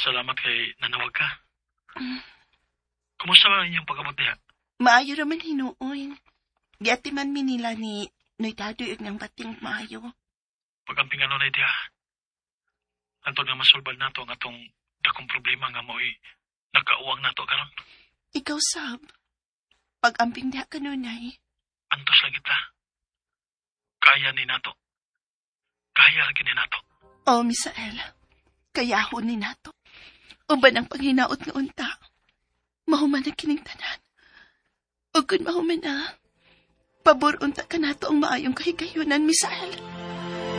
Salamat kay nanawag ka. Mm. Kumusta ba inyong pag-abot diha? Maayo raman hinuon. Giyati man minila ni Noy Dadoy ng bating maayo. Pag-ampingan nun ay diha. Antod nga masulbal nato ang atong dakong problema nga mo'y nagkauwang nato karon. Ikaw, Sab. Pag-amping diha ka nunay. Antos lagi ta. Kaya ni nato. Kaya lagi ni nato. O, Misael. Kayahon ni nato. Uban ang panghinaot nga unta. Mahuman na kining tanan. O kung mahuman na, pabor unta ka nato ang maayong kahigayunan, Misael.